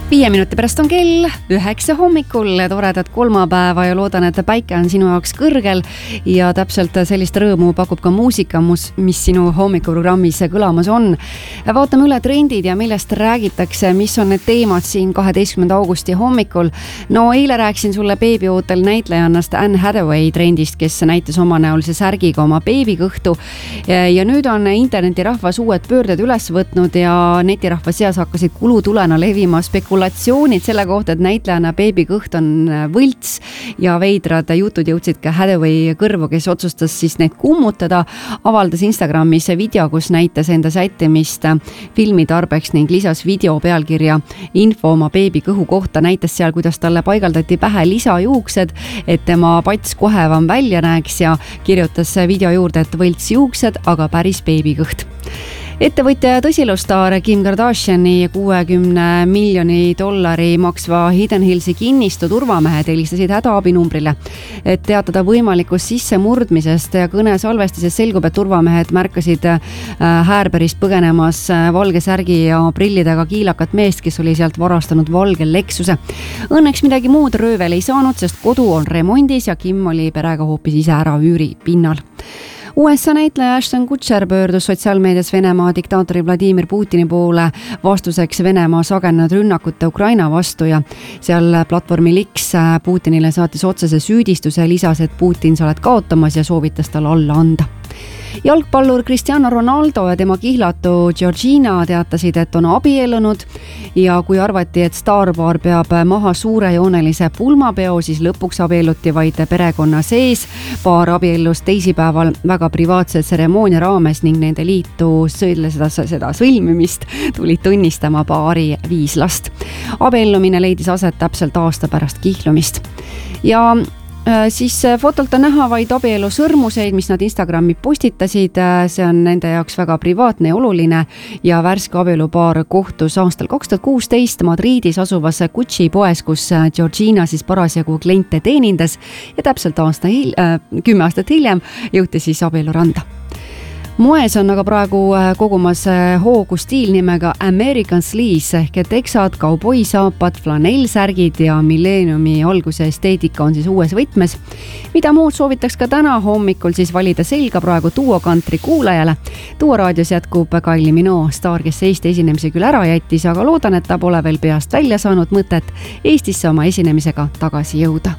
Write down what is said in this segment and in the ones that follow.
5 minuti pärast on kell 9 hommikul, toredat kolmapäeva ja loodan, et päike on sinu jaoks kõrgel ja täpselt sellist rõõmu pakub ka muusika, mis sinu hommikuprogrammis kõlamas on. Vaatame üle trendid ja millest räägitakse, mis on need teemad siin 12. augusti hommikul. No eile rääkisin sulle beebiootel näitlejannast Anne Hathaway trendist, kes näitas omanäolise särgiga oma beebikõhtu ja nüüd on internetirahvas uued pöörded üles võtnud ja netirahva seas hakkasid kulutulena levima spekulatsioonid selle kohta, et näitlejana beebikõht on võlts ja veidrad jutud jõudsid ka Hathaway kõrvu, kes otsustas siis neid kummutada, avaldas Instagramis video, kus näitas enda sättimist filmi tarbeks ning lisas video pealkirja info oma beebikõhu kohta, näitas seal, kuidas talle paigaldati pähe lisajuuksed, et tema pats kohevam välja näeks ja kirjutas video juurde, et võlts juuksed, aga päris beebikõht. Ettevõtja ja tõsilustaar Kim Kardashiani $60 miljoni maksva Hidden Hillsi kinnistu turvamehed helistasid hädaabinumbrile, et teatada võimalikust sissemurdmisest ja kõne salvestises selgub, et turvamehed märkasid Häärberist põgenemas valge särgi ja prillidega kiilakat meest, kes oli sealt varastanud valge Lexuse. Õnneks midagi muud röövel ei saanud, sest kodu on remondis ja Kim oli perega hoopis ise ära üüripinnal. USA näitleja Ashton Kutcher pöördus sotsiaalmeedias Venemaa diktaatori Vladimir Putini poole vastuseks Venemaa sagenenud rünnakute Ukraina vastu ja seal platvormil X Putinile saatis otsese süüdistuse, lisas, et Putin, sa oled kaotamas ja soovitas tal alla anda. Jalgpallur Cristiano Ronaldo ja tema kihlatu Georgina teatasid, et on abiellunud ja kui arvati, et staarpaar peab maha suurejoonelise pulmapeo, siis lõpuks abielluti vaid perekonna sees. Paar abiellus teisipäeval väga privaatse tseremoonia raames ning nende liitu seda sõlmimist tulid tunnistama paari 5 last. Abiellumine leidis aset täpselt aasta pärast kihlumist. Ja siis fotolt on näha vaid abielu sõrmuseid, mis nad Instagrami postitasid. See on nende jaoks väga privaatne ja oluline ja värske abielupaar kohtus aastal 2016 Madridis asuvas Gucci poes, kus Georgina siis parasjagu kliente teenindas ja täpselt 10 aastat hiljem jõuti siis abieluranda. Moes on aga praegu kogumas hoogu stiil nimega American Sleaze ehk teksad, kauboisaapad, flanellsärgid ja milleeniumi alguse esteetika on siis uues võtmes. Mida muud soovitaks ka täna hommikul siis valida selga praegu Duo Country kuulajale. Duo raadios jätkub Kylie Minogue, staar, kes Eesti esinemise küll ära jättis, aga loodan, et ta pole veel peast välja saanud mõtet Eestisse oma esinemisega tagasi jõuda.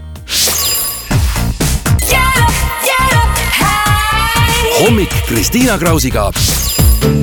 Hommik Kristiina Krausiga.